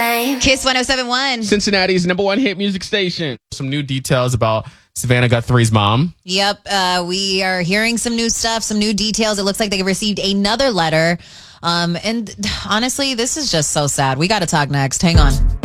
same. Kiss 107.1. Cincinnati's #1 hit music station. Some new details about Savannah Guthrie's mom. Yep. We are hearing some new stuff, some new details. It looks like they received another letter. And honestly, this is just so sad. We got to talk next. Hang on.